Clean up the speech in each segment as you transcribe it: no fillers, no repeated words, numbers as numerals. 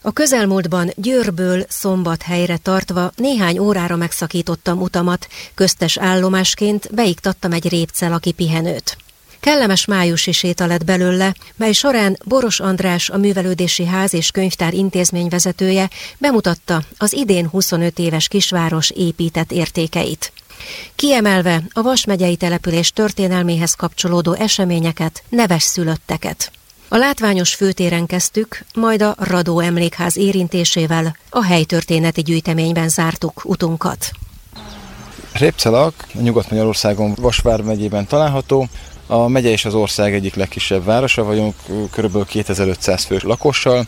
A közelmúltban Győrből Szombathelyre tartva néhány órára megszakítottam utamat, köztes állomásként beiktattam egy répcelaki pihenőt. Kellemes májusi séta lett belőle, mely során Boros András, a Művelődési Ház és Könyvtár intézményvezetője bemutatta az idén 25 éves kisváros épített értékeit. Kiemelve a Vas megyei település történelméhez kapcsolódó eseményeket, nevesszülötteket. A látványos főtéren kezdtük, majd a Radó Emlékház érintésével a helytörténeti gyűjteményben zártuk utunkat. Répcelak Nyugat-Magyarországon Vas vármegyében található. A megye és az ország egyik legkisebb városa vagyunk, kb. 2500 fő lakossal.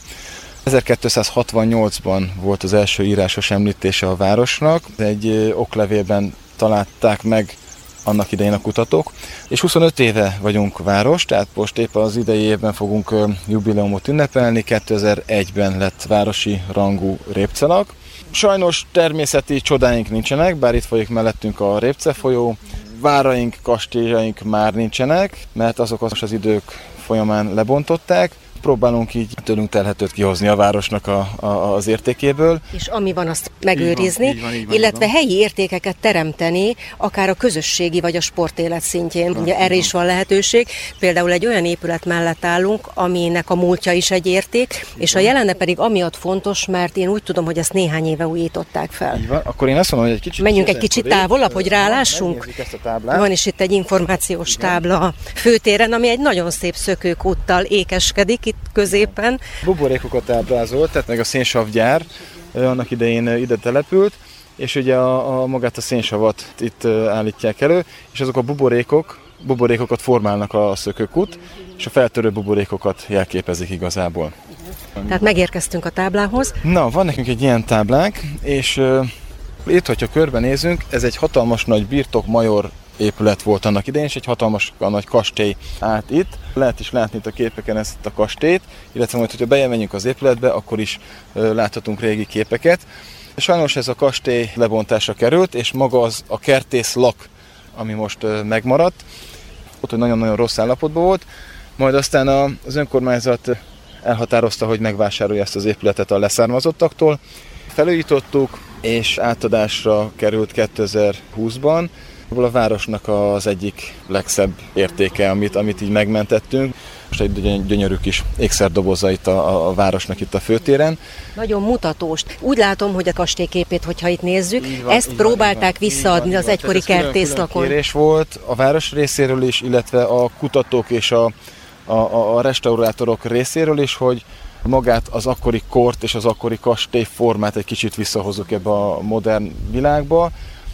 1268-ban volt az első írásos említése a városnak, egy oklevélben találták meg annak idején a kutatók, és 25 éve vagyunk város, tehát most éppen az idei évben fogunk jubileumot ünnepelni, 2001-ben lett városi rangú Répcelak. Sajnos természeti csodáink nincsenek, bár itt folyik mellettünk a Répce folyó, váraink, kastélyaink már nincsenek, mert azokat az idők folyamán lebontották. Próbálunk így tőlünk telhetőt kihozni a városnak az értékéből. És ami van, azt megőrizni, így van, illetve helyi értékeket teremteni, akár a közösségi vagy a sportélet szintjén. Ugye erre is van lehetőség. Például egy olyan épület mellett állunk, aminek a múltja is egy érték, és a jelene pedig amiatt fontos, mert én úgy tudom, hogy ezt néhány éve újították fel. Így van. Akkor én azt mondom, hogy egy kicsit... Menjünk egy kicsit távolabb, hogy rálássunk. Van is itt egy információs tábla a főtéren, ami egy nagyon szép szökőkúttal ékeskedik itt középen. Buborékokat ábrázol, tehát meg a szénsavgyár annak idején ide települt, és ugye magát a szénsavat itt állítják elő, és azok a buborékokat formálnak a szökőkút, és a feltörő buborékokat jelképezik igazából. Tehát megérkeztünk a táblához. Na, van nekünk egy ilyen táblánk, és itt, hogyha körbenézünk, ez egy hatalmas nagy birtokmajor épület volt annak idején, és egy hatalmas nagy kastély állt itt. Lehet is látni itt a képeken ezt a kastélyt, illetve majd, hogyha bejönjünk az épületbe, akkor is láthatunk régi képeket. Sajnos ez a kastély lebontásra került, és maga az a kertészlak, ami most megmaradt, ott nagyon-nagyon rossz állapotban volt, majd aztán az önkormányzat elhatározta, hogy megvásárolja ezt az épületet a leszármazottaktól. Felújítottuk, és átadásra került 2020-ban. A városnak az egyik legszebb értéke, amit így megmentettünk. Most egy gyönyörű kis ékszerdoboza itt a városnak itt a főtéren. Nagyon mutatós. Úgy látom, hogy a kastélyképét, hogyha itt nézzük, ezt próbálták visszaadni az egykori kertészlakon. Kérés volt a város részéről is, illetve a kutatók és a restaurátorok részéről is, hogy magát az akkori kort és az akkori kastély formát egy kicsit visszahozzuk ebbe a modern világba.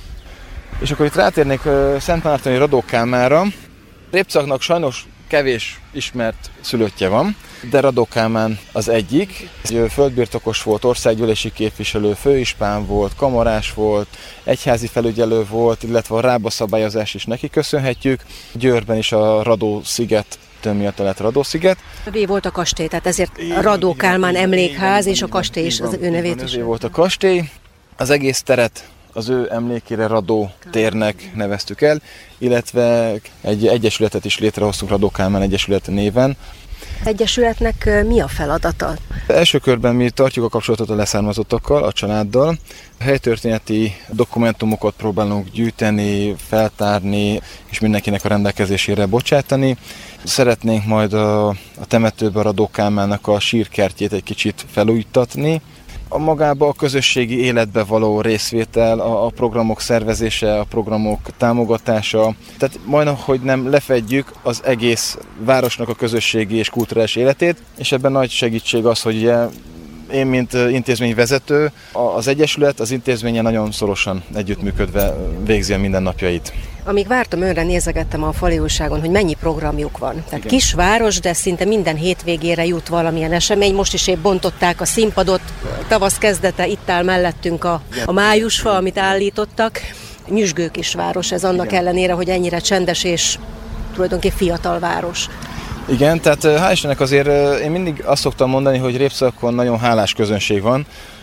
És akkor itt rátérnék Szentmártoni Radó Kálmánra. Répcelaknak sajnos kevés ismert szülöttje van, de Radó Kálmán az egyik. Földbirtokos volt, országgyűlési képviselő, főispán volt, kamarás volt, egyházi felügyelő volt, illetve a rábaszabályozás is neki köszönhetjük. Győrben is a Radó-sziget miatt lett Radó-sziget. Övé volt a kastély, tehát ezért Radó Kálmán emlékház, és a kastély is az ő nevét is. Övé volt a kastély. Az egész teret az ő emlékére Radó térnek neveztük el, illetve egy egyesületet is létrehoztunk Radó Kálmán Egyesület néven. Az egyesületnek mi a feladata? Első körben mi tartjuk a kapcsolatot a leszármazottakkal, a családdal. A helytörténeti dokumentumokat próbálunk gyűjteni, feltárni, és mindenkinek a rendelkezésére bocsátani. Szeretnénk majd a temetőben Radó Kálmánnak a sírkertjét egy kicsit felújítatni. Magába a közösségi életbe való részvétel, a programok szervezése, a programok támogatása. Tehát majdnem, hogy nem lefedjük az egész városnak a közösségi és kulturális életét, és ebben nagy segítség az, hogy ugye én, mint intézményvezető, az egyesület, az intézménye nagyon szorosan együttműködve végzi a mindennapjait. Amíg vártam önre, nézegettem a fali újságon, hogy mennyi programjuk van. Tehát kisváros, de szinte minden hétvégére jut valamilyen esemény. Most is épp bontották a színpadot, tavasz kezdete, itt áll mellettünk a májusfa, amit állítottak. Nyüzsgő kisváros ez annak ellenére, hogy ennyire csendes és tulajdonképpen fiatal város. Igen, tehát hál' Istennek azért én mindig azt szoktam mondani, hogy Répcelakon nagyon hálás közönség van.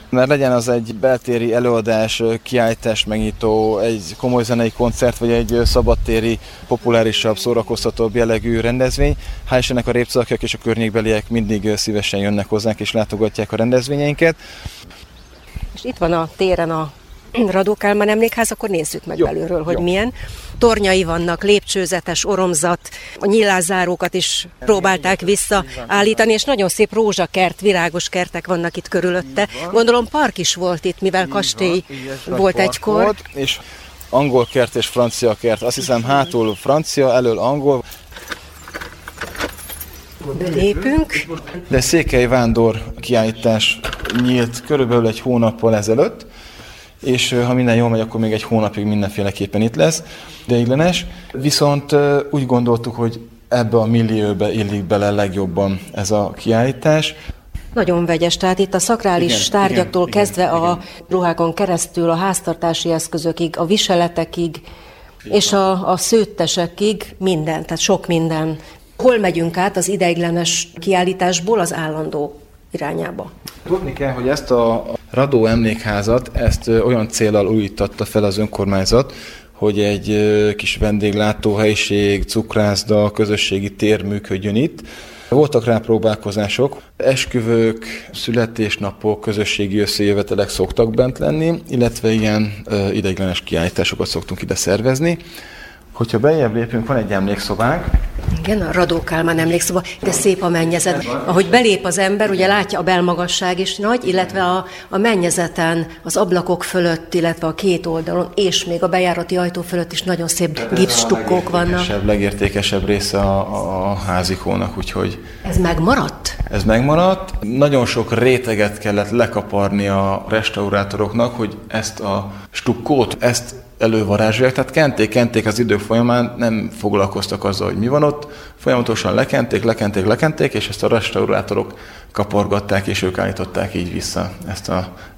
Mert legyen az egy beltéri előadás, kiállítás megnyitó, egy komoly zenei koncert, vagy egy szabadtéri, populárisabb, szórakoztatóbb jellegű rendezvény. Hál' Istennek a Répcealkiak és a környékbeliek mindig szívesen jönnek hozzánk és látogatják a rendezvényeinket. És itt van a téren a Radó Kálmán emlékház, akkor nézzük meg belülről, hogy milyen. Tornyai vannak, lépcsőzetes, oromzat, a nyilászárókat is próbálták visszaállítani, és nagyon szép rózsakert, virágos kertek vannak itt körülötte. Gondolom park is volt itt, mivel kastély volt egykor. Volt, és angol kert és francia kert. Azt hiszem hátul francia, elől angol. Belépünk. De székely vándor kiállítás nyílt körülbelül egy hónappal ezelőtt, és ha minden jól megy, akkor még egy hónapig mindenféleképpen itt lesz, ideiglenes. Viszont úgy gondoltuk, hogy ebbe a millióbe illik bele legjobban ez a kiállítás. Nagyon vegyes, tehát itt a szakrális tárgyaktól kezdve a ruhákon keresztül, a háztartási eszközökig, a viseletekig, és a szőttesekig minden, tehát sok minden. Hol megyünk át az ideiglenes kiállításból az állandó irányába? Tudni kell, hogy ezt a Radó emlékházat, ezt olyan céllal újította fel az önkormányzat, hogy egy kis vendéglátóhelység, cukrászda, közösségi tér működjön itt. Voltak rá próbálkozások, esküvők, születésnapok, közösségi összejövetelek szoktak bent lenni, illetve ilyen ideiglenes kiállításokat szoktunk ide szervezni. Hogyha beljebb lépünk, van egy emlékszobánk. Igen, a Radó Kálmán emlékszoba, de szép a mennyezet. Ahogy belép az ember, ugye látja a belmagasság is nagy, illetve a mennyezeten, az ablakok fölött, illetve a két oldalon, és még a bejárati ajtó fölött is nagyon szép gipsstukkók vannak. Legértékesebb része a házikónak, úgyhogy... Ez megmaradt? Ez megmaradt. Nagyon sok réteget kellett lekaparni a restaurátoroknak, hogy ezt a stukkót, ezt elővarázsolják, tehát kenték az idők folyamán, nem foglalkoztak azzal, hogy mi van ott, folyamatosan lekenték, és ezt a restaurátorok kaporgatták, és ők állították így vissza ezt a